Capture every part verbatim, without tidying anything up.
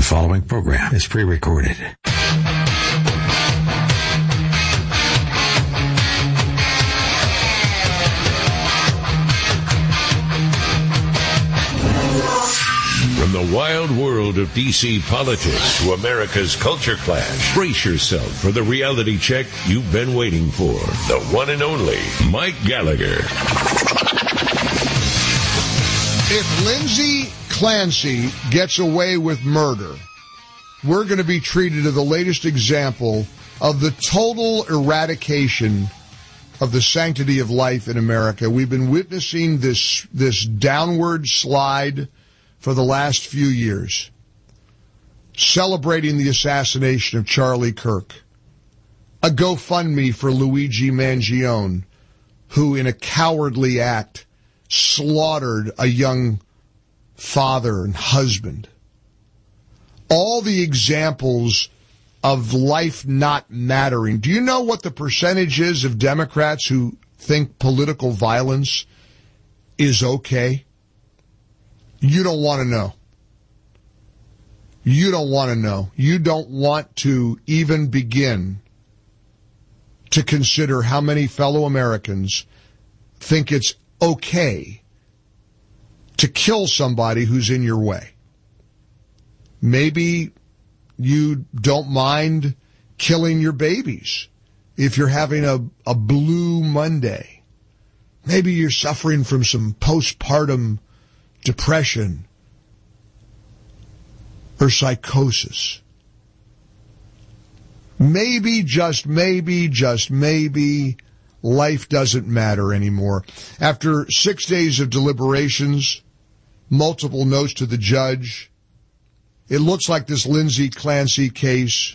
following program is pre-recorded. From the wild world of D C politics to America's culture clash, brace yourself for the reality check you've been waiting for. The one and only Mike Gallagher. If Lindsay Clancy gets away with murder, we're going to be treated to the latest example of the total eradication of the sanctity of life in America. We've been witnessing this, this downward slide for the last few years, celebrating the assassination of Charlie Kirk, a GoFundMe for Luigi Mangione, who in a cowardly act slaughtered a young father and husband. All the examples of life not mattering. Do you know what the percentage is of Democrats who think political violence is okay? You don't want to know. You don't want to know. You don't want to even begin to consider how many fellow Americans think it's okay to kill somebody who's in your way. Maybe you don't mind killing your babies if you're having a, a blue Monday. Maybe you're suffering from some postpartum depression or psychosis. Maybe, just maybe, just maybe, life doesn't matter anymore. After six days of deliberations, multiple notes to the judge, it looks like this Lindsay Clancy case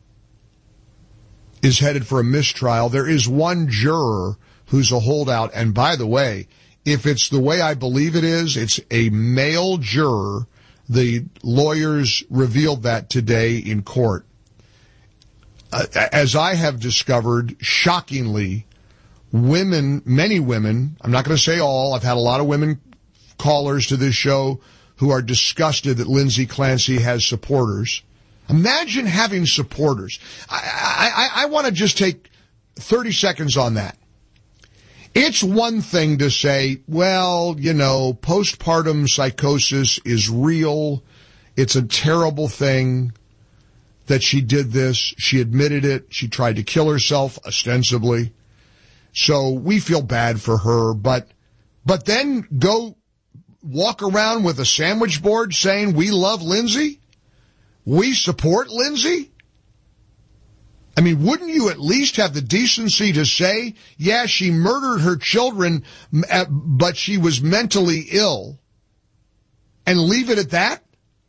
is headed for a mistrial. There is one juror who's a holdout, and by the way, if it's the way I believe it is, it's a male juror. The lawyers revealed that today in court. Uh, as I have discovered, shockingly, women, many women, I'm not going to say all, I've had a lot of women callers to this show who are disgusted that Lindsay Clancy has supporters. Imagine having supporters. I, I, I want to just take thirty seconds on that. It's one thing to say, well, you know, postpartum psychosis is real. It's a terrible thing that she did this. She admitted it. She tried to kill herself, ostensibly. So we feel bad for her. But, but then go walk around with a sandwich board saying we love Lindsay? We support Lindsay? I mean, wouldn't you at least have the decency to say, yeah, she murdered her children, but she was mentally ill, and leave it at that?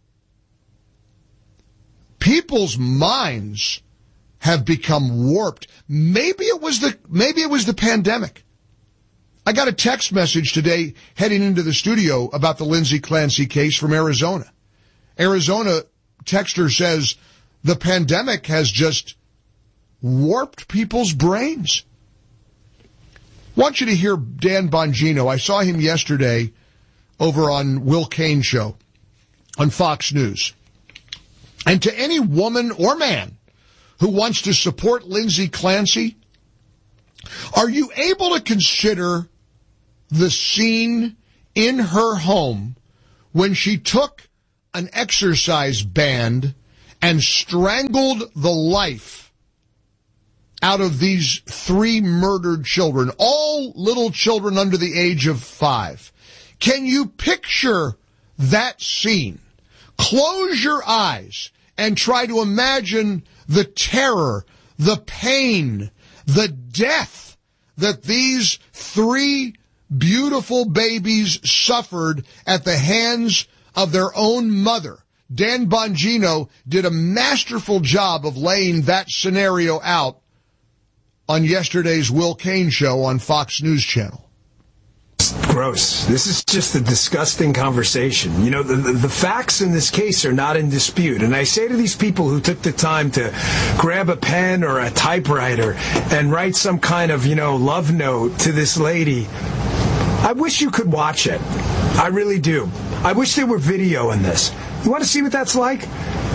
People's minds have become warped. Maybe it was the, maybe it was the pandemic. I got a text message today heading into the studio about the Lindsay Clancy case from Arizona. Arizona texter says the pandemic has just warped people's brains. I want you to hear Dan Bongino. I saw him yesterday over on Will Cain show on Fox News. And to any woman or man who wants to support Lindsay Clancy, are you able to consider the scene in her home when she took an exercise band and strangled the life out of these three murdered children, all little children under the age of five? Can you picture that scene? Close your eyes and try to imagine the terror, the pain, the death that these three beautiful babies suffered at the hands of their own mother. Dan Bongino did a masterful job of laying that scenario out on yesterday's Will Cain show on Fox News Channel. Gross. This is just a disgusting conversation. You know, the, the, the facts in this case are not in dispute. And I say to these people who took the time to grab a pen or a typewriter and write some kind of, you know, love note to this lady, I wish you could watch it. I really do. I wish there were video in this. You want to see what that's like?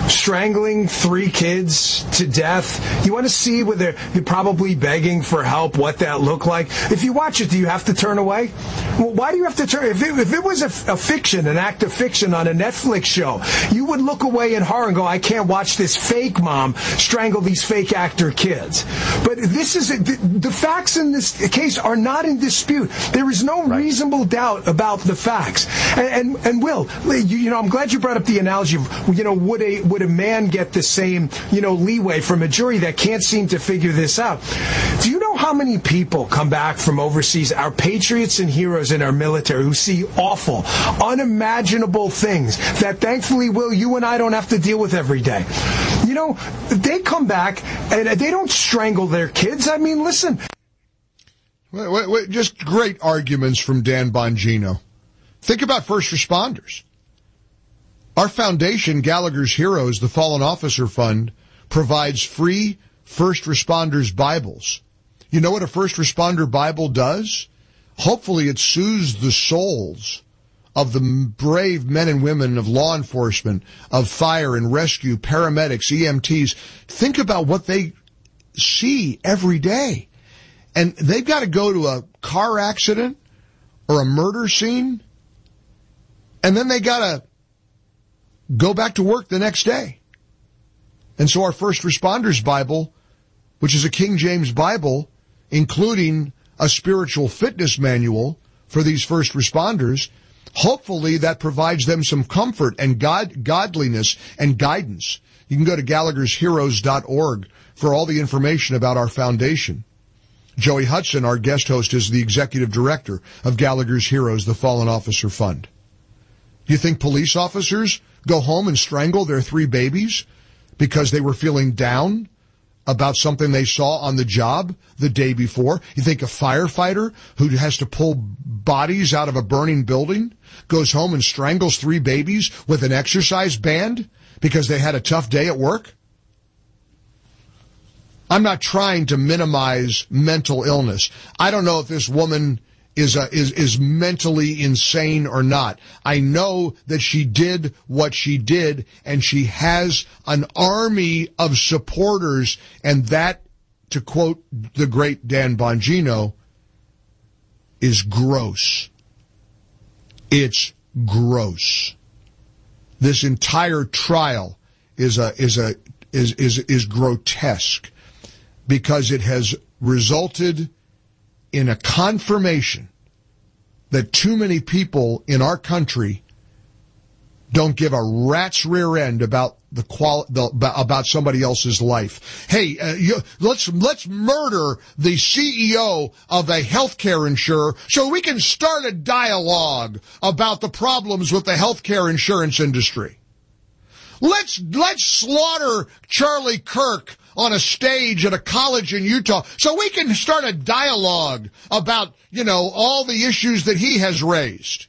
strangling three kids to death. You want to see where they're, they're probably begging for help, what that looked like? If you watch it, do you have to turn away? Well, why do you have to turn? If it, if it was a, a fiction, an act of fiction on a Netflix show, you would look away in horror and go, I can't watch this fake mom strangle these fake actor kids. But this is, the, the facts in this case are not in dispute. There is no right. reasonable doubt about the facts. And, and, and Will, you, you know, I'm glad you brought up the analogy of, you know, would a, would a man get the same, you know, leeway from a jury that can't seem to figure this out? Do you know how many people come back from overseas, our patriots and heroes in our military, who see awful, unimaginable things that thankfully, Will, you and I don't have to deal with every day? You know, they come back and they don't strangle their kids. I mean, listen. Wait, wait, wait, just great arguments from Dan Bongino. Think about first responders. Our foundation, Gallagher's Heroes, the Fallen Officer Fund, provides free first responders Bibles. You know what a first responder Bible does? Hopefully it soothes the souls of the brave men and women of law enforcement, of fire and rescue, paramedics, E M Ts. Think about what they see every day. And they've got to go to a car accident or a murder scene, and then they got to go back to work the next day. And so our First Responders Bible, which is a King James Bible, including a spiritual fitness manual for these first responders, hopefully that provides them some comfort and God, godliness and guidance. You can go to Gallagher's Heroes dot org for all the information about our foundation. Joey Hudson, our guest host, is the executive director of Gallagher's Heroes, the Fallen Officer Fund. Do you think police officers go home and strangle their three babies because they were feeling down about something they saw on the job the day before? You think a firefighter who has to pull bodies out of a burning building goes home and strangles three babies with an exercise band because they had a tough day at work? I'm not trying to minimize mental illness. I don't know if this woman is a, is is mentally insane or not. I know that she did what she did, and she has an army of supporters, and that, to quote the great Dan Bongino, is gross. It's gross. This entire trial is a is a is is is grotesque, because it has resulted in a confirmation that too many people in our country don't give a rat's rear end about the qual the, about somebody else's life. Hey, uh, you, let's let's murder the C E O of a healthcare insurer so we can start a dialogue about the problems with the healthcare insurance industry. Let's let's slaughter Charlie Kirk on a stage at a college in Utah so we can start a dialogue about, you know, all the issues that he has raised.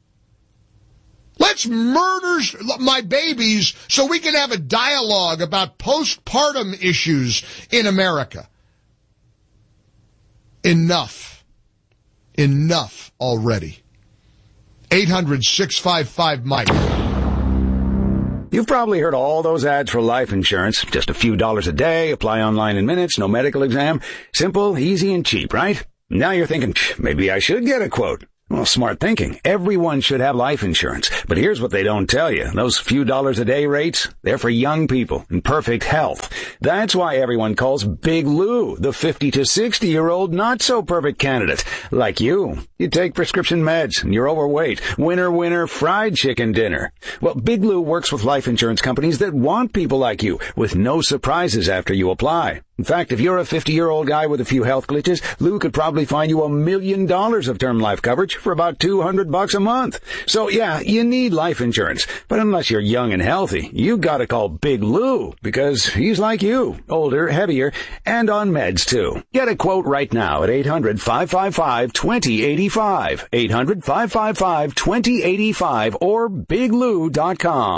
Let's murder my babies so we can have a dialogue about postpartum issues in America. Enough. Enough already. eight hundred, six five five, Mike. You've probably heard all those ads for life insurance. Just a few dollars a day, apply online in minutes, no medical exam. Simple, easy, and cheap, right? Now you're thinking, maybe I should get a quote. Well, smart thinking. Everyone should have life insurance. But here's what they don't tell you. Those few dollars a day rates, they're for young people in perfect health. That's why everyone calls Big Lou the fifty to sixty year old not so perfect candidate. Like you. You take prescription meds and you're overweight. Winner, winner, fried chicken dinner. Well, Big Lou works with life insurance companies that want people like you with no surprises after you apply. In fact, if you're a fifty-year-old guy with a few health glitches, Lou could probably find you a million dollars of term life coverage for about two hundred bucks a month. So yeah, you need life insurance. But unless you're young and healthy, you gotta call Big Lou, because he's like you, older, heavier, and on meds too. Get a quote right now at eight hundred, five five five, two zero eight five, eight hundred, five five five, two zero eight five, or big lou dot com.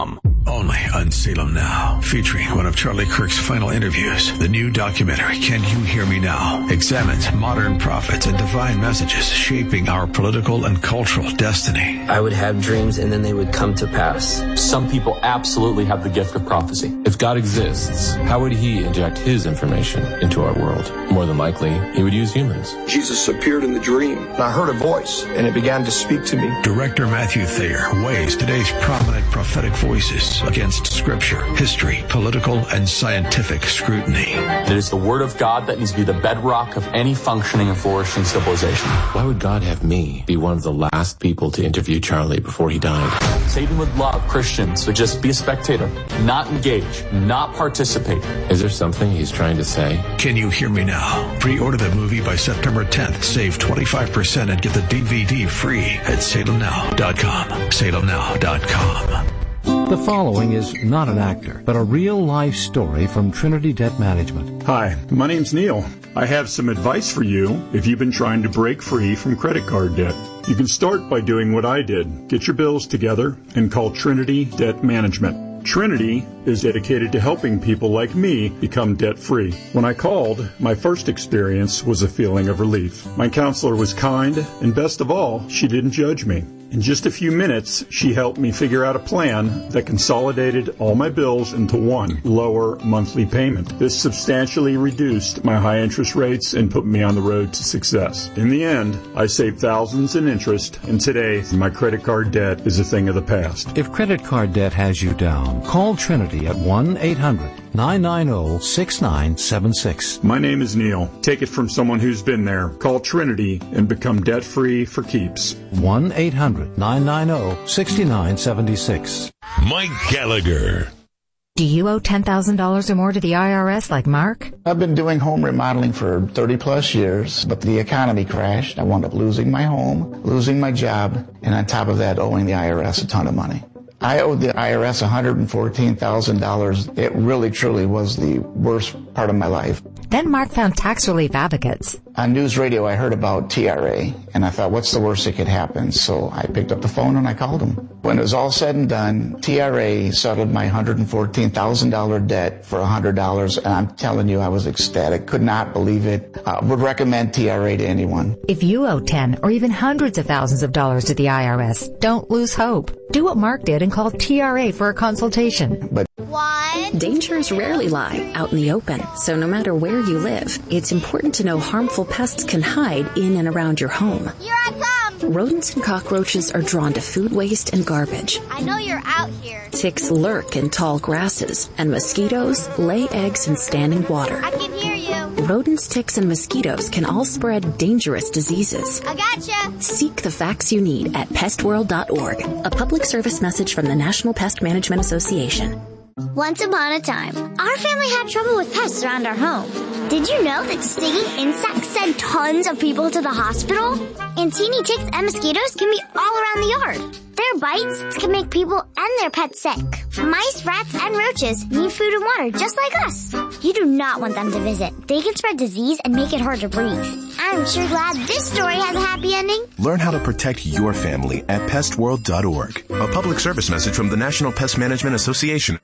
Only on Salem Now, featuring one of Charlie Kirk's final interviews. The new documentary, Can You Hear Me Now?, examines modern prophets and divine messages shaping our political and cultural destiny. I would have dreams and then they would come to pass. Some people absolutely have the gift of prophecy. If God exists, how would he inject his information into our world? More than likely, he would use humans. Jesus appeared in the dream, and I heard a voice, and it began to speak to me. Director Matthew Thayer weighs today's prominent prophetic voices against scripture, history, political, and scientific scrutiny. It is the word of God that needs to be the bedrock of any functioning and flourishing civilization. Why would God have me be one of the last people to interview Charlie before he died? Satan would love Christians to just be a spectator, not engage, not participate. Is there something he's trying to say? Can You Hear Me Now? Pre-order the movie by September tenth. Save twenty-five percent and get the D V D free at salem now dot com. salem now dot com. The following is not an actor, but a real-life story from Trinity Debt Management. Hi, my name's Neil. I have some advice for you if you've been trying to break free from credit card debt. You can start by doing what I did. Get your bills together and call Trinity Debt Management. Trinity is dedicated to helping people like me become debt-free. When I called, my first experience was a feeling of relief. My counselor was kind, and best of all, she didn't judge me. In just a few minutes, she helped me figure out a plan that consolidated all my bills into one lower monthly payment. This substantially reduced my high interest rates and put me on the road to success. In the end, I saved thousands in interest, and today, my credit card debt is a thing of the past. If credit card debt has you down, call Trinity at one eight hundred nine nine zero six nine seven six. My name is Neil. Take it from someone who's been there. Call Trinity and become debt-free for keeps. one eight hundred nine nine zero six nine seven six. Mike Gallagher. Do you owe ten thousand dollars or more to the I R S like Mark? I've been doing home remodeling for thirty plus years, but the economy crashed. I wound up losing my home, losing my job, and on top of that, owing the I R S a ton of money. I owed the I R S one hundred fourteen thousand dollars. It really, truly was the worst part of my life. Then Mark found tax relief advocates. On news radio, I heard about T R A, and I thought, what's the worst that could happen? So I picked up the phone and I called them. When it was all said and done, T R A settled my one hundred fourteen thousand dollars debt for one hundred dollars, and I'm telling you, I was ecstatic. Could not believe it. Uh, would recommend T R A to anyone. If you owe ten or even hundreds of thousands of dollars to the I R S, don't lose hope. Do what Mark did and call T R A for a consultation. But One. Dangers rarely lie out in the open, so no matter where you live, it's important to know harmful pests can hide in and around your home. Here I come! Rodents and cockroaches are drawn to food waste and garbage. I know you're out here. Ticks lurk in tall grasses, and mosquitoes lay eggs in standing water. I can hear you. Rodents, ticks, and mosquitoes can all spread dangerous diseases. I gotcha. Seek the facts you need at pest world dot org, a public service message from the National Pest Management Association. Once upon a time, our family had trouble with pests around our home. Did you know that stinging insects send tons of people to the hospital? And teeny ticks and mosquitoes can be all around the yard. Their bites can make people and their pets sick. Mice, rats, and roaches need food and water just like us. You do not want them to visit. They can spread disease and make it hard to breathe. I'm sure glad this story has a happy ending. Learn how to protect your family at pest world dot org, a public service message from the National Pest Management Association.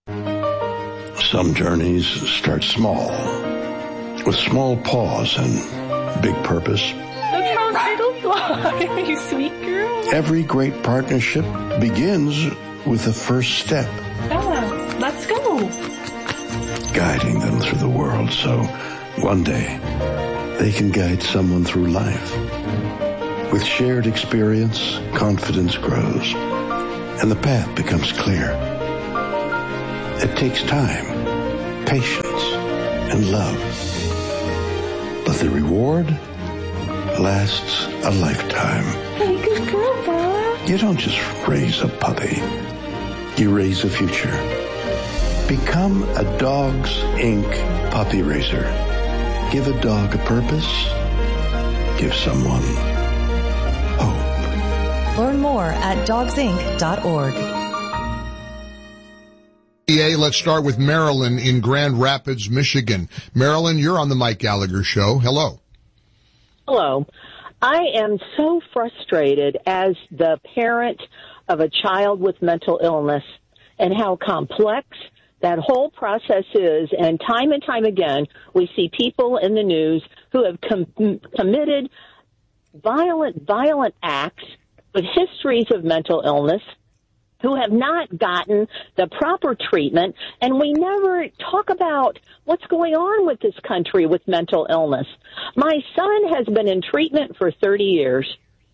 Some journeys start small, with small pause and big purpose. Look how little fly, you sweet girl. Every great partnership begins with the first step. Yeah, let's go. Guiding them through the world so one day they can guide someone through life. With shared experience, confidence grows, and the path becomes clear. It takes time, patience, and love. But the reward lasts a lifetime. Hey, good girl, Bob. You don't just raise a puppy. You raise a future. Become a Dogs Incorporated puppy raiser. Give a dog a purpose. Give someone hope. Learn more at dogs inc dot org. Let's start with Marilyn in Grand Rapids, Michigan. Marilyn, you're on the Mike Gallagher Show. Hello. Hello. I am so frustrated as the parent of a child with mental illness and how complex that whole process is. And time and time again, we see people in the news who have com- committed violent, violent acts with histories of mental illness, who have not gotten the proper treatment, and we never talk about what's going on with this country with mental illness. My son has been in treatment for thirty years.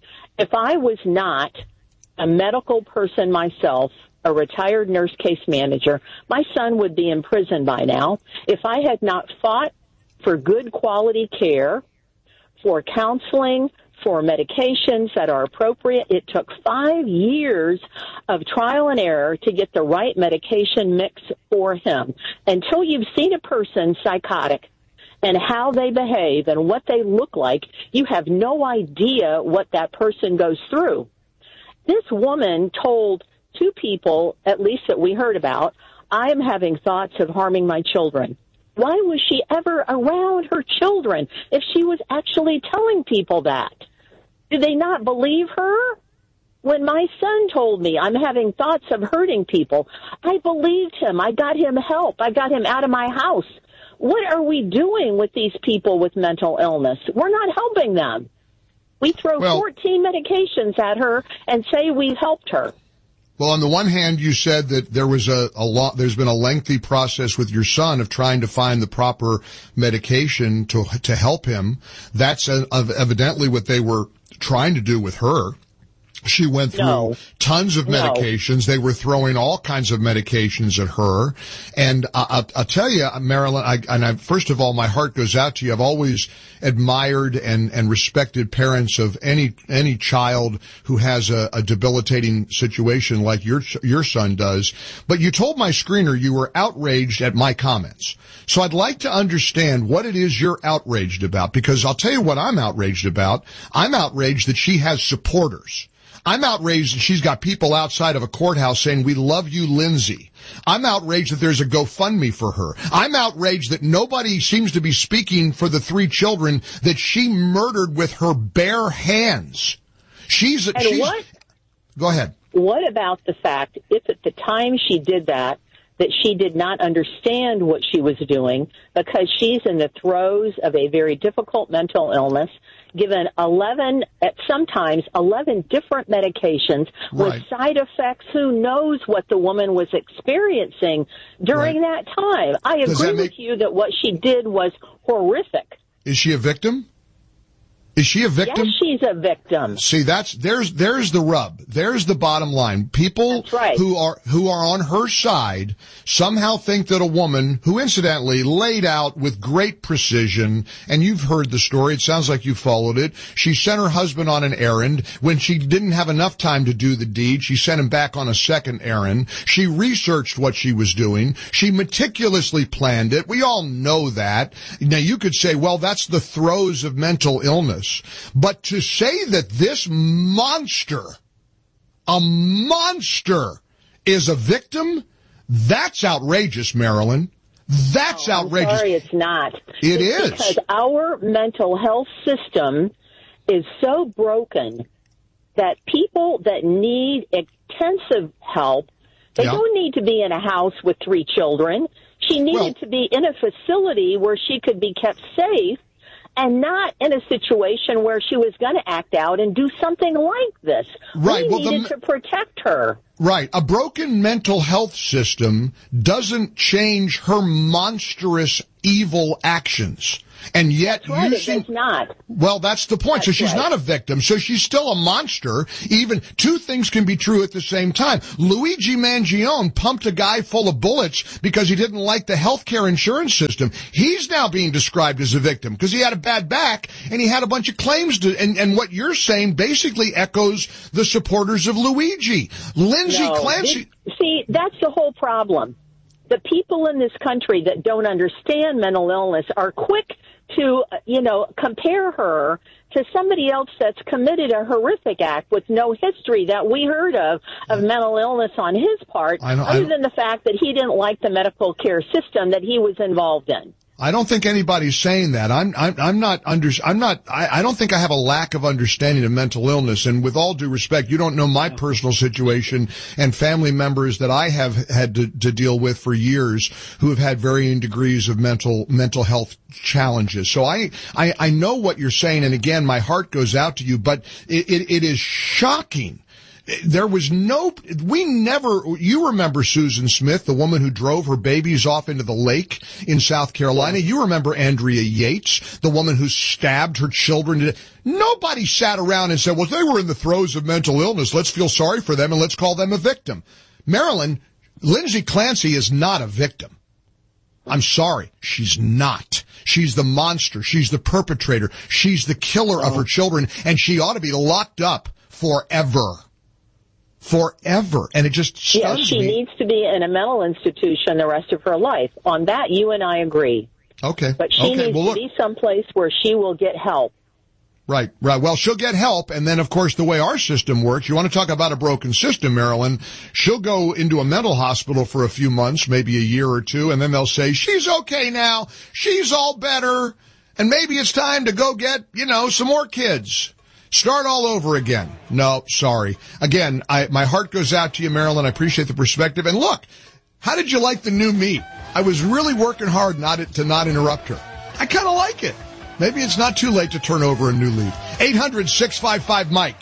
If I was not a medical person myself, a retired nurse case manager, my son would be in prison by now. If I had not fought for good quality care, for counseling, for medications that are appropriate. It took five years of trial and error to get the right medication mix for him. Until you've seen a person psychotic and how they behave and what they look like, you have no idea what that person goes through. This woman told two people, at least that we heard about, I am having thoughts of harming my children. Why was she ever around her children if she was actually telling people that? Did they not believe her? When my son told me I'm having thoughts of hurting people, I believed him. I got him help. I got him out of my house. What are we doing with these people with mental illness? We're not helping them. We throw well, fourteen medications at her and say we've helped her. Well, on the one hand, you said that there was a, a lot, there's been a lengthy process with your son of trying to find the proper medication to, to help him. That's a, evidently what they were trying to do with her. She went through no. tons of medications. No. They were throwing all kinds of medications at her. And I, I'll, I'll tell you, Marilyn, I, and I, first of all, my heart goes out to you. I've always admired and, and respected parents of any, any child who has a, a debilitating situation like your, your son does. But you told my screener you were outraged at my comments. So I'd like to understand what it is you're outraged about, because I'll tell you what I'm outraged about. I'm outraged that she has supporters. I'm outraged that she's got people outside of a courthouse saying, we love you, Lindsay. I'm outraged that there's a GoFundMe for her. I'm outraged that nobody seems to be speaking for the three children that she murdered with her bare hands. She's, and she's, what? Go ahead. What about the fact, if at the time she did that, that she did not understand what she was doing because she's in the throes of a very difficult mental illness, given eleven, at sometimes eleven different medications with right. side effects. Who knows what the woman was experiencing during right. that time? I Does agree make... with you that what she did was horrific. Is she a victim? Is she a victim? Yes, she's a victim. See, that's, there's, there's the rub. There's the bottom line. People right. who are, who are on her side somehow think that a woman who incidentally laid out with great precision, and you've heard the story, it sounds like you followed it. She sent her husband on an errand. When she didn't have enough time to do the deed, she sent him back on a second errand. She researched what she was doing. She meticulously planned it. We all know that. Now you could say, well, that's the throes of mental illness. But to say that this monster, a monster, is a victim, that's outrageous, Marilyn. That's oh, outrageous. I'm sorry, it's not. It it's is. Because our mental health system is so broken that people that need intensive help, they yeah. don't need to be in a house with three children. She needed well, to be in a facility where she could be kept safe, and not in a situation where she was going to act out and do something like this. Right. We well, needed the, to protect her. Right. A broken mental health system doesn't change her monstrous, evil actions. And yet, that's right, using, it does not. Well, that's the point. That's so she's right. not a victim. So she's still a monster. Even two things can be true at the same time. Luigi Mangione pumped a guy full of bullets because he didn't like the healthcare insurance system. He's now being described as a victim because he had a bad back and he had a bunch of claims to, and, and what you're saying basically echoes the supporters of Luigi. Lindsay no, Clancy. This, see, that's the whole problem. The people in this country that don't understand mental illness are quick to, you know, compare her to somebody else that's committed a horrific act with no history that we heard of, of mental illness on his part, I know, other I, than the fact that he didn't like the medical care system that he was involved in. I don't think anybody's saying that. I'm, I'm, I'm not under, I'm not, I, I don't think I have a lack of understanding of mental illness. And with all due respect, you don't know my personal situation and family members that I have had to, to deal with for years who have had varying degrees of mental, mental health challenges. So I, I, I know what you're saying. And again, my heart goes out to you, but it, it, it is shocking. There was no, we never, you remember Susan Smith, the woman who drove her babies off into the lake in South Carolina. You remember Andrea Yates, the woman who stabbed her children to death. Nobody sat around and said, well, they were in the throes of mental illness. Let's feel sorry for them and let's call them a victim. Marilyn, Lindsay Clancy is not a victim. I'm sorry. She's not. She's the monster. She's the perpetrator. She's the killer of her children, and she ought to be locked up forever. Forever. And it just stuns yeah, she me. needs to be in a mental institution the rest of her life. On that, you and I agree. Okay. But she okay. needs well, to look. be someplace where she will get help. Right, right. Well, she'll get help, and then, of course, the way our system works, you want to talk about a broken system, Marilyn, she'll go into a mental hospital for a few months, maybe a year or two, and then they'll say, she's okay now, she's all better, and maybe it's time to go get, you know, some more kids. Start all over again. No, sorry. Again, I, my heart goes out to you, Marilyn. I appreciate the perspective. And look, how did you like the new me? I was really working hard not to not interrupt her. I kind of like it. Maybe it's not too late to turn over a new leaf. eight hundred, six five five, Mike.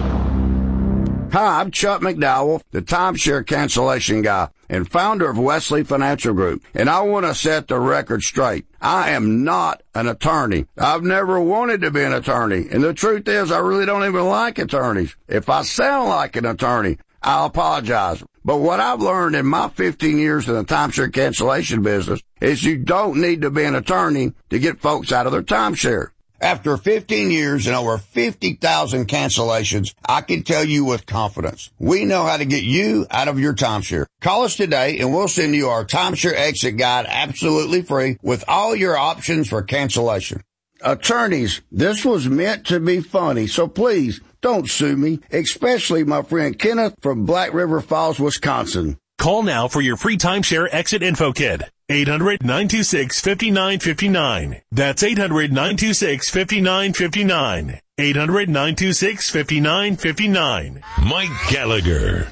Hi, I'm Chuck McDowell, the timeshare cancellation guy and founder of Wesley Financial Group, and I want to set the record straight. I am not an attorney. I've never wanted to be an attorney, and the truth is I really don't even like attorneys. If I sound like an attorney, I'll apologize. But what I've learned in my fifteen years in the timeshare cancellation business is you don't need to be an attorney to get folks out of their timeshare. After fifteen years and over fifty thousand cancellations, I can tell you with confidence, we know how to get you out of your timeshare. Call us today and we'll send you our timeshare exit guide absolutely free with all your options for cancellation. Attorneys, this was meant to be funny, so please don't sue me, especially my friend Kenneth from Black River Falls, Wisconsin. Call now for your free timeshare exit info kit. eight hundred, nine two six, five nine five nine. That's eight hundred, nine two six, five nine five nine. eight hundred, nine two six, five nine five nine. Mike Gallagher.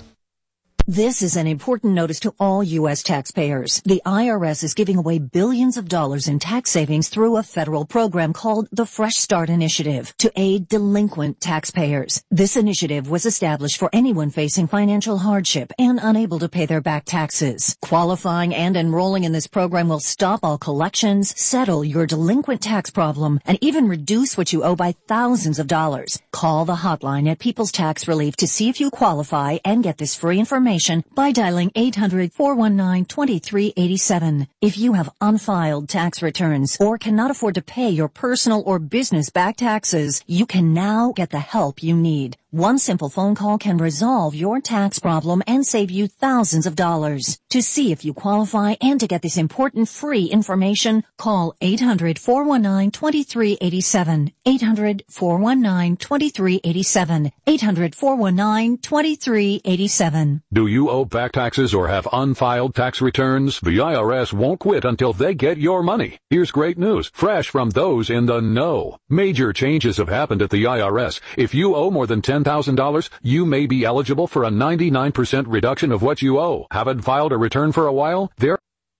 This is an important notice to all U S taxpayers. The I R S is giving away billions of dollars in tax savings through a federal program called the Fresh Start Initiative to aid delinquent taxpayers. This initiative was established for anyone facing financial hardship and unable to pay their back taxes. Qualifying and enrolling in this program will stop all collections, settle your delinquent tax problem, and even reduce what you owe by thousands of dollars. Call the hotline at People's Tax Relief to see if you qualify and get this free information by dialing eight hundred, four one nine, two three eight seven. If you have unfiled tax returns or cannot afford to pay your personal or business back taxes, you can now get the help you need. One simple phone call can resolve your tax problem and save you thousands of dollars. To see if you qualify and to get this important free information, call eight hundred, four one nine, two three eight seven. eight hundred, four one nine, two three eight seven. eight hundred, four one nine, two three eight seven. Do you owe back taxes or have unfiled tax returns? The I R S won't quit until they get your money. Here's great news, fresh from those in the know. Major changes have happened at the I R S. If you owe more than ten thousand dollars, you may be eligible for a ninety-nine percent reduction of what you owe. Haven't filed a return for a while? There.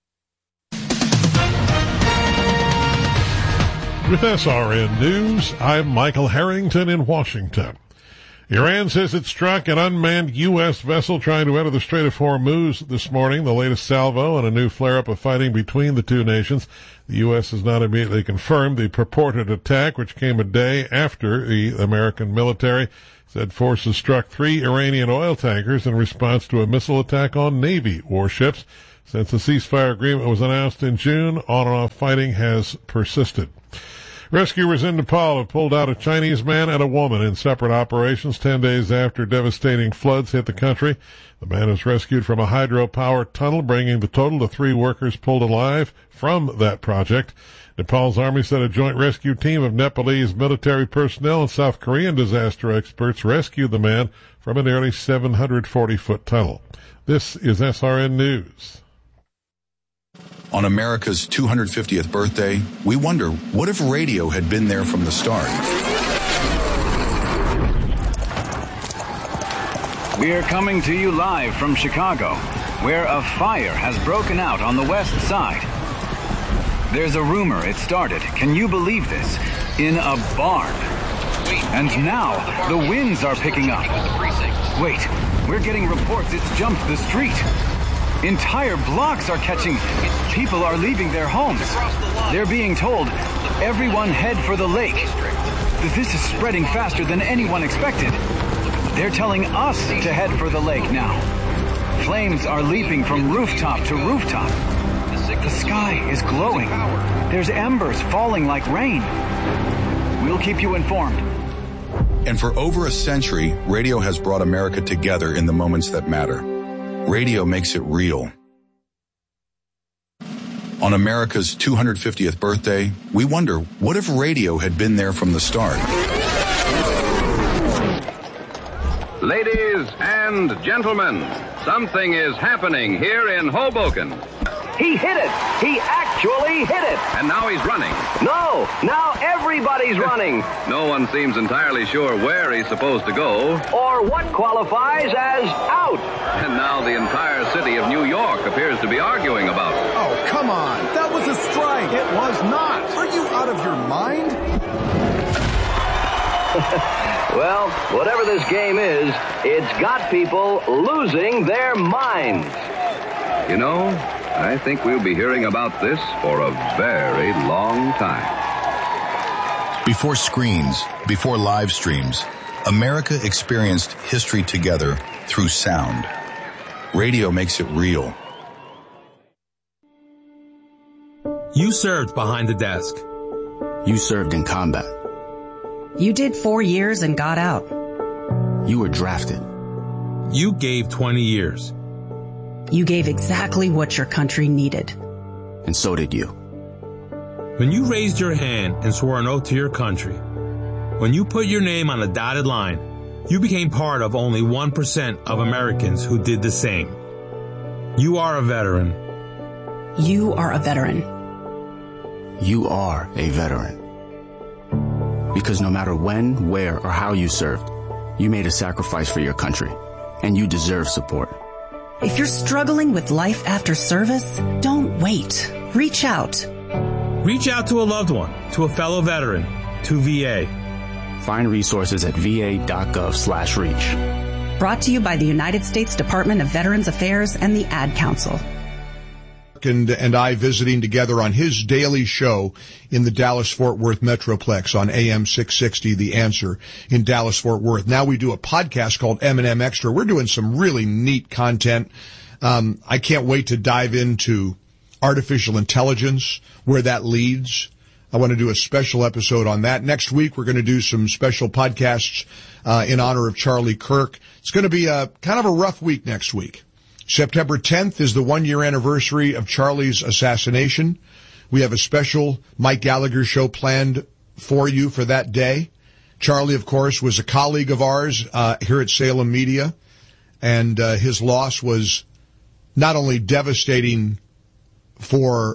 With S R N News, I'm Michael Harrington in Washington. Iran says it struck an unmanned U S vessel trying to enter the Strait of Hormuz this morning, the latest salvo in a new flare-up of fighting between the two nations. The U S has not immediately confirmed the purported attack, which came a day after the American military said forces struck three Iranian oil tankers in response to a missile attack on Navy warships. Since the ceasefire agreement was announced in June, on-and-off fighting has persisted. Rescuers in Nepal have pulled out a Chinese man and a woman in separate operations ten days after devastating floods hit the country. The man was rescued from a hydropower tunnel, bringing the total to three workers pulled alive from that project. Nepal's army said a joint rescue team of Nepalese military personnel and South Korean disaster experts rescued the man from a nearly seven hundred forty foot tunnel. This is S R N News. On America's two hundred fiftieth birthday, we wonder, what if radio had been there from the start? We're coming to you live from Chicago, where a fire has broken out on the west side. There's a rumor it started, can you believe this, in a barn. And now the winds are picking up. Wait, we're getting reports it's jumped the street. Entire blocks are catching. People are leaving their homes. They're being told, everyone head for the lake. This is spreading faster than anyone expected. They're telling us to head for the lake now. Flames are leaping from rooftop to rooftop. The sky is glowing. There's embers falling like rain. We'll keep you informed. And for over a century, radio has brought America together in the moments that matter. Radio makes it real. On America's two hundred fiftieth birthday, we wonder, what if radio had been there from the start? Ladies and gentlemen, something is happening here in Hoboken. He hit it! He actually hit it! And now he's running. No! Now everybody's running! No one seems entirely sure where he's supposed to go. Or what qualifies as out. And now the entire city of New York appears to be arguing about it. Oh, come on! That was a strike! It was not! Are you out of your mind? Well, whatever this game is, it's got people losing their minds. You know, I think we'll be hearing about this for a very long time. Before screens, before live streams, America experienced history together through sound. Radio makes it real. You served behind the desk. You served in combat. You did four years and got out. You were drafted. You gave twenty years. You gave exactly what your country needed. And so did you. When you raised your hand and swore an oath to your country, when you put your name on a dotted line, you became part of only one percent of Americans who did the same. You are a veteran. You are a veteran. You are a veteran. Because no matter when, where, or how you served, you made a sacrifice for your country, and you deserve support. If you're struggling with life after service, don't wait. Reach out. Reach out to a loved one, to a fellow veteran, to V A. Find resources at va.gov slash reach. Brought to you by the United States Department of Veterans Affairs and the Ad Council. And, and I visiting together on his daily show in the Dallas-Fort Worth Metroplex on A M six sixty, The Answer in Dallas-Fort Worth. Now we do a podcast called M and M Extra. We're doing some really neat content. Um, I can't wait to dive into artificial intelligence, where that leads. I want to do a special episode on that. Next week, we're going to do some special podcasts uh, in honor of Charlie Kirk. It's going to be a kind of a rough week next week. September tenth is the one-year anniversary of Charlie's assassination. We have a special Mike Gallagher show planned for you for that day. Charlie, of course, was a colleague of ours uh, here at Salem Media, and uh, his loss was not only devastating for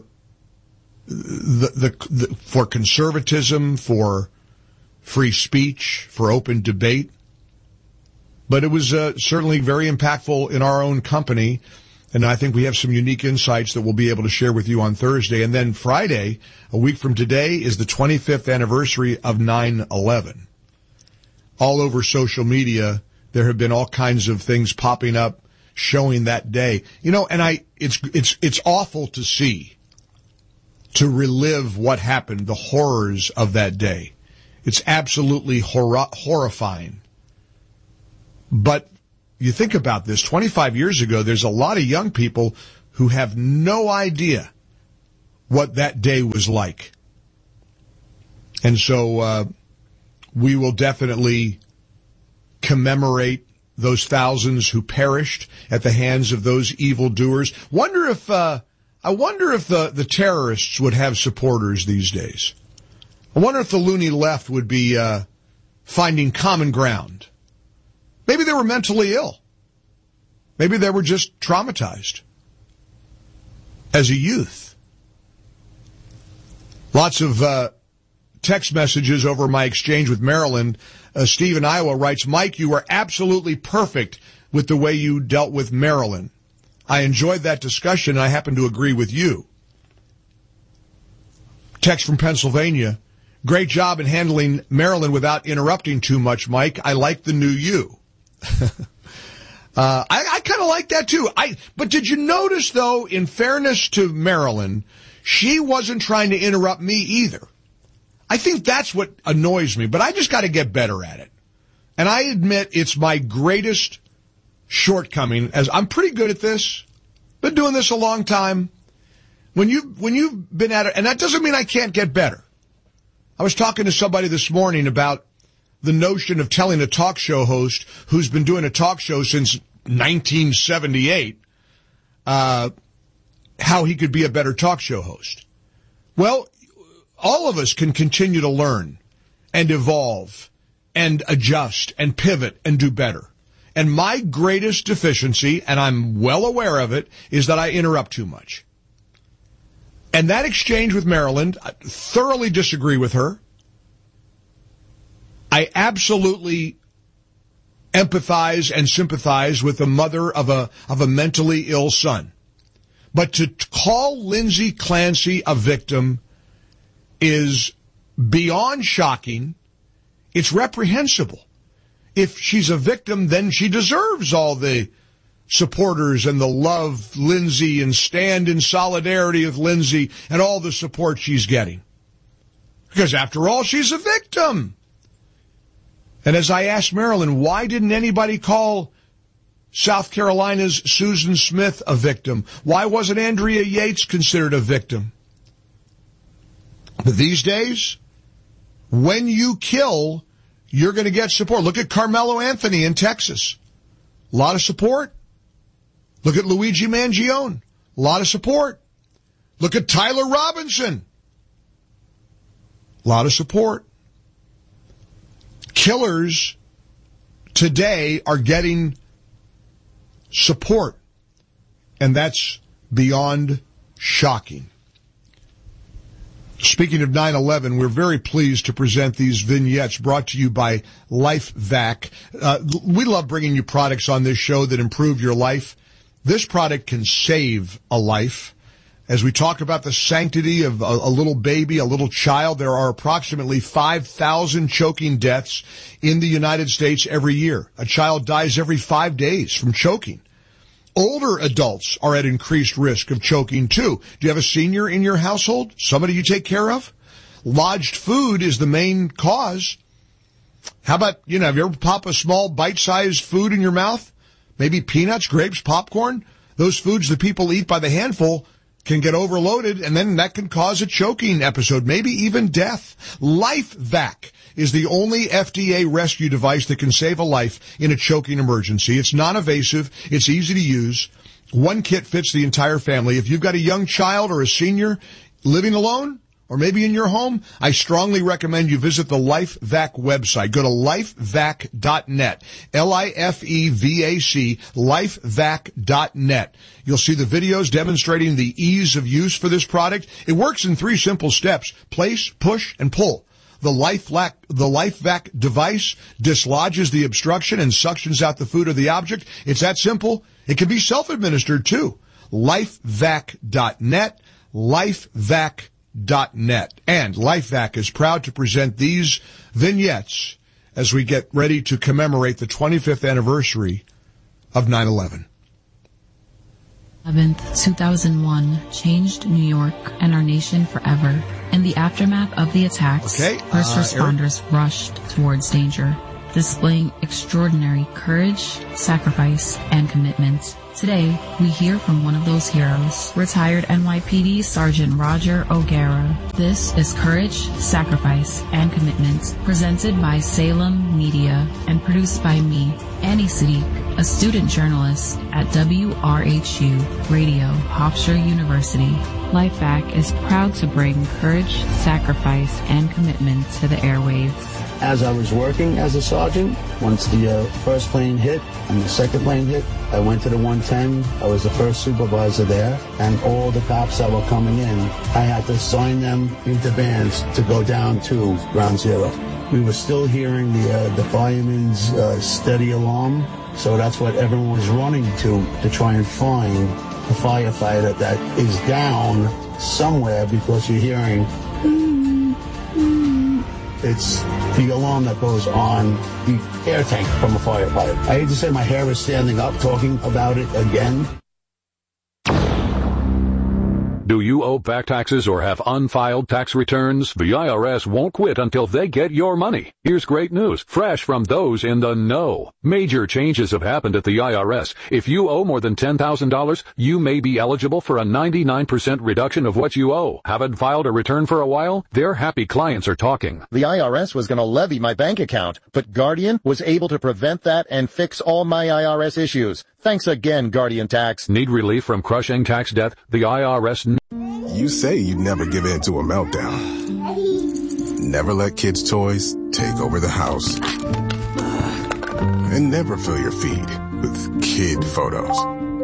the, the, the for conservatism, for free speech, for open debate, but it was uh, certainly very impactful in our own company, and I think we have some unique insights that we'll be able to share with you on Thursday. And then Friday, a week from today, is the twenty-fifth anniversary of nine eleven. All over social media, there have been all kinds of things popping up showing that day. You know, and I it's it's it's awful to see, to relive what happened, the horrors of that day. It's absolutely hor- horrifying. But you think about this, twenty-five years ago, there's a lot of young people who have no idea what that day was like. And so uh, we will definitely commemorate those thousands who perished at the hands of those evildoers. Wonder if uh, I wonder if the, the terrorists would have supporters these days. I wonder if the loony left would be uh, finding common ground. Maybe they were mentally ill. Maybe they were just traumatized as a youth. Lots of uh, text messages over my exchange with Maryland. Uh, Steve in Iowa writes, Mike, you were absolutely perfect with the way you dealt with Maryland. I enjoyed that discussion, and I happen to agree with you. Text from Pennsylvania, great job in handling Maryland without interrupting too much, Mike. I like the new you. uh, I, I kind of like that, too. I But did you notice, though, in fairness to Maryland, she wasn't trying to interrupt me either. I think that's what annoys me, but I just got to get better at it. And I admit it's my greatest shortcoming, as I'm pretty good at this. Been doing this a long time. When you when you've been at it, and that doesn't mean I can't get better. I was talking to somebody this morning about the notion of telling a talk show host who's been doing a talk show since nineteen seventy-eight uh, how he could be a better talk show host. Well, all of us can continue to learn and evolve and adjust and pivot and do better. And my greatest deficiency, and I'm well aware of it, is that I interrupt too much. And that exchange with Maryland, I thoroughly disagree with her. I absolutely empathize and sympathize with the mother of a of a mentally ill son. But to call Lindsay Clancy a victim is beyond shocking. It's reprehensible. If she's a victim, then she deserves all the supporters and the love Lindsay and stand in solidarity with Lindsay and all the support she's getting. Because after all, she's a victim. And as I asked Marilyn, why didn't anybody call South Carolina's Susan Smith a victim? Why wasn't Andrea Yates considered a victim? But these days, when you kill, you're going to get support. Look at Carmelo Anthony in Texas. A lot of support. Look at Luigi Mangione. A lot of support. Look at Tyler Robinson. A lot of support. Killers today are getting support, and that's beyond shocking. Speaking of nine eleven, we're very pleased to present these vignettes brought to you by LifeVac. Uh, we love bringing you products on this show that improve your life. This product can save a life. As we talk about the sanctity of a, a little baby, a little child, there are approximately five thousand choking deaths in the United States every year. A child dies every five days from choking. Older adults are at increased risk of choking, too. Do you have a senior in your household? Somebody you take care of? Lodged food is the main cause. How about, you know, have you ever pop a small bite-sized food in your mouth? Maybe peanuts, grapes, popcorn? Those foods that people eat by the handful can get overloaded, and then that can cause a choking episode, maybe even death. LifeVac is the only F D A rescue device that can save a life in a choking emergency. It's non-invasive. It's easy to use. One kit fits the entire family. If you've got a young child or a senior living alone, or maybe in your home, I strongly recommend you visit the LifeVac website. Go to lifevac dot net, L I F E V A C, lifevac dot net. You'll see the videos demonstrating the ease of use for this product. It works in three simple steps: place, push, and pull. The LifeVac, the LifeVac device dislodges the obstruction and suctions out the food or the object. It's that simple. It can be self-administered, too. lifevac dot net, lifevac dot net. And LifeVac is proud to present these vignettes as we get ready to commemorate the twenty-fifth anniversary of nine eleven. eleventh, two thousand one changed New York and our nation forever. In the aftermath of the attacks, okay, first uh, responders Eric. rushed towards danger, displaying extraordinary courage, sacrifice, and commitment. Today, we hear from one of those heroes, retired N Y P D Sergeant Roger O'Gara. This is Courage, Sacrifice, and Commitment, presented by Salem Media and produced by me, Annie Sadiq, a student journalist at W R H U Radio, Hofstra University. LifeVac is proud to bring courage, sacrifice, and commitment to the airwaves. as I was working as a sergeant, once the uh, first plane hit and the second plane hit, I went to the one ten. I was the first supervisor there, and all the cops that were coming in, I had to assign them into vans to go down to ground zero. We were still hearing the uh, the fireman's uh, steady alarm, so that's what everyone was running to to try and find a firefighter that is down somewhere, because you're hearing it's the alarm that goes on the air tank from a firefighter. I hate to say my hair is standing up talking about it again. Do you owe back taxes or have unfiled tax returns? The I R S won't quit until they get your money. Here's great news, fresh from those in the know. Major changes have happened at the I R S. If you owe more than ten thousand dollars, you may be eligible for a ninety-nine percent reduction of what you owe. Haven't filed a return for a while? Their happy clients are talking. The I R S was going to levy my bank account, but Guardian was able to prevent that and fix all my I R S issues. Thanks again, Guardian Tax. Need relief from crushing tax debt? The I R S... You say you'd never give in to a meltdown. Never let kids' toys take over the house. And never fill your feed with kid photos.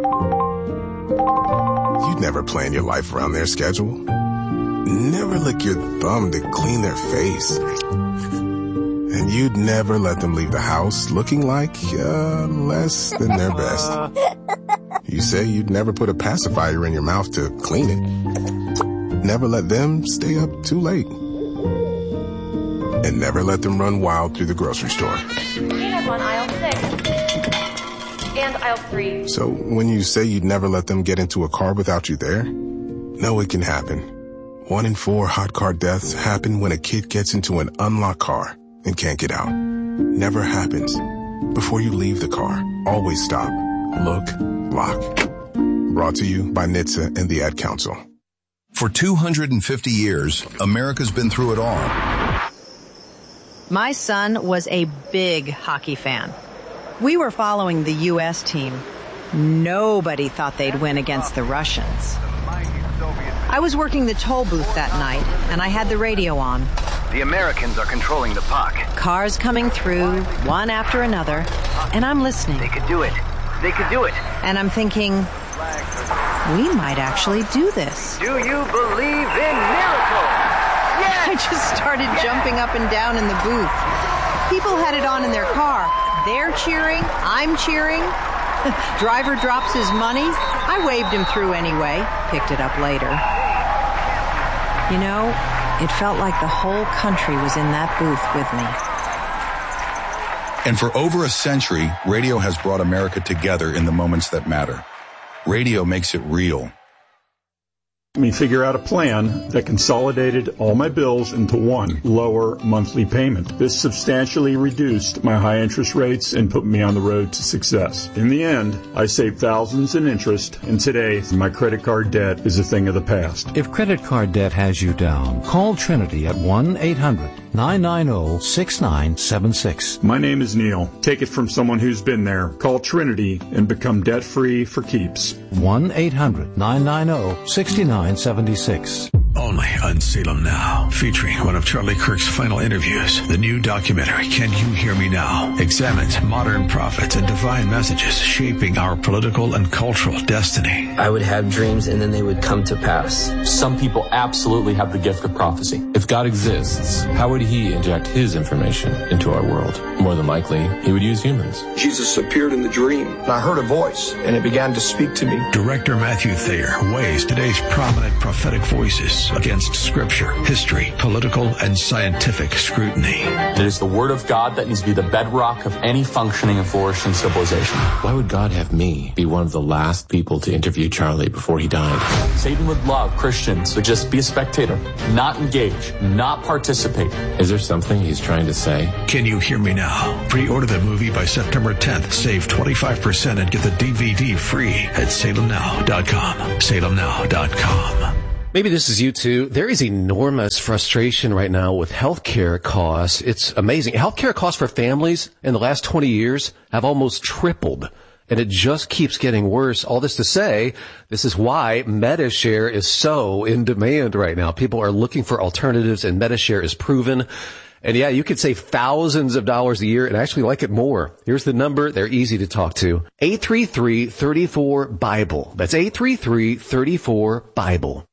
You'd never plan your life around their schedule. Never lick your thumb to clean their face. And you'd never let them leave the house looking like, uh, less than their best. You say you'd never put a pacifier in your mouth to clean it. Never let them stay up too late. And never let them run wild through the grocery store. Peanut on aisle six. And aisle three. So when you say you'd never let them get into a car without you there, know it can happen. One in four hot car deaths happen when a kid gets into an unlocked car and can't get out. Never happens. Before you leave the car, always stop, look, lock. Brought to you by N H T S A and the Ad Council. For two hundred fifty years, America's been through it all. My son was a big hockey fan. We were following the U S team. Nobody thought they'd win against the Russians. I was working the toll booth that night, and I had the radio on. The Americans are controlling the puck. Cars coming through, one after another, and I'm listening. They could do it. They could do it. And I'm thinking, we might actually do this. Do you believe in miracles? Yes! I just started yes! jumping up and down in the booth. People had it on in their car. They're cheering. I'm cheering. Driver drops his money. I waved him through anyway. Picked it up later. You know, it felt like the whole country was in that booth with me. And for over a century, radio has brought America together in the moments that matter. Radio makes it real. Let me figure out a plan that consolidated all my bills into one lower monthly payment. This substantially reduced my high interest rates and put me on the road to success. In the end, I saved thousands in interest, and today my credit card debt is a thing of the past. If credit card debt has you down, call Trinity at one eight hundred nine nine zero six nine seven six. My name is Neil. Take it from someone who's been there. Call Trinity and become debt-free for keeps. one eight hundred nine nine zero six nine seven six. Only on Salem Now, featuring one of Charlie Kirk's final interviews. The new documentary, Can You Hear Me Now?, examines modern prophets and divine messages shaping our political and cultural destiny. I would have dreams and then they would come to pass. Some people absolutely have the gift of prophecy. If God exists, how would he inject his information into our world? More than likely, he would use humans. Jesus appeared in the dream, and I heard a voice, and it began to speak to me. Director Matthew Thayer weighs today's prominent prophetic voices against scripture, history, political, and scientific scrutiny. It is the word of God that needs to be the bedrock of any functioning and flourishing civilization. Why would God have me be one of the last people to interview Charlie before he died? Satan would love Christians to just be a spectator, not engage, not participate. Is there something he's trying to say? Can You Hear Me Now? Pre-order the movie by September tenth. Save twenty-five percent and get the D V D free at salem now dot com. salem now dot com. Maybe this is you too. There is enormous frustration right now with healthcare costs. It's amazing. Healthcare costs for families in the last twenty years have almost tripled, and it just keeps getting worse. All this to say, this is why MediShare is so in demand right now. People are looking for alternatives, and MediShare is proven. And yeah, you could save thousands of dollars a year and actually like it more. Here's the number. They're easy to talk to. eight three three, three four, BIBLE. That's eight three three, three four, BIBLE.